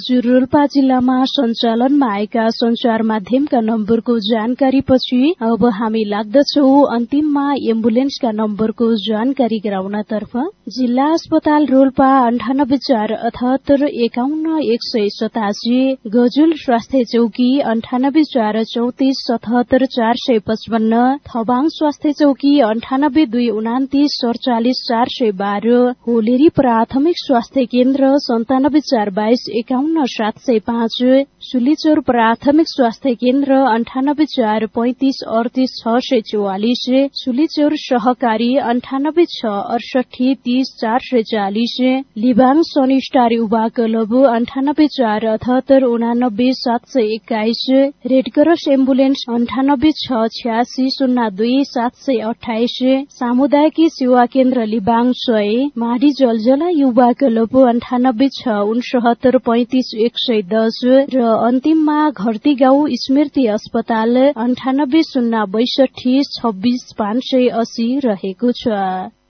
रोल्पा जिल्लामा सञ्चालनमा आएका सञ्चार माध्यमका नम्बरको जानकारीपछि अब हामी लाग्दछौ अन्तिममा एम्बुलेन्सका नम्बरको जानकारी गराउनतर्फ। जिल्ला अस्पताल रोल्पा 98 4 78 51 87, गजुल स्वास्थ्य चौकी 98 4 34 77 455, थबाङ स्वास्थ्य चौकी 98 2 29 47 412, होलेरी प्राथमिक स्वास्थ्य केन्द्र 97 4 22 51 705, सुलीचौर प्राथमिक स्वास्थ्य केन्द्र 98 4 35 38 644, सुलीचौर सहकारी 98 6 68 30 440, लिबाङ सनी स्टार युवा क्लब 98 4 78 89 721, रेडक्रस एम्बुलेन्स 98 6 86 02 728, सामुदायिक सेवा केन्द्र लिबाङ 100, माडी जलजला युवा क्लब 98 6 69 35 110 र अन्तिममा घरती गाउँ स्मृति अस्पताल 98 0 62 26 580 रहेको छ।